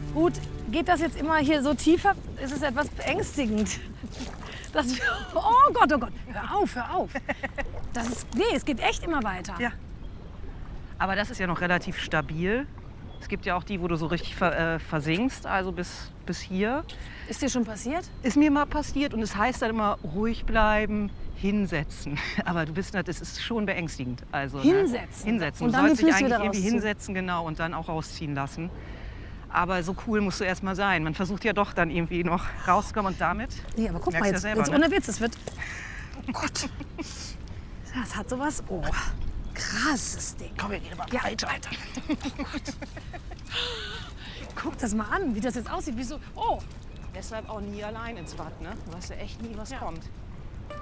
Gut, geht das jetzt immer hier so tiefer? Ist es etwas beängstigend? Oh Gott, oh Gott. Hör auf, hör auf. Nee, es geht echt immer weiter. Ja. Aber das ist ja noch relativ stabil. Es gibt ja auch die, wo du so richtig versinkst, also bis hier. Ist dir schon passiert? Ist mir mal passiert und es heißt dann immer ruhig bleiben, hinsetzen. Aber du bist, das ist schon beängstigend. Also, hinsetzen? Ne? Hinsetzen. Und du dann sollst die dich Füße eigentlich wieder irgendwie rausziehen. hinsetzen, genau, und dann auch rausziehen lassen. Aber so cool musst du erst mal sein. Man versucht ja doch dann irgendwie noch rauszukommen und damit. Nee, aber guck mal, merkst jetzt, du ja selber, jetzt ne? ohne Witz, es wird... Oh Gott. Das hat sowas... Oh, krasses Ding. Komm, wir gehen mal Ja, weiter. Oh Gott. Guck das mal an, wie das jetzt aussieht. Wie so, oh, Deshalb auch nie allein ins Bad, ne? Du weißt ja echt nie, was kommt.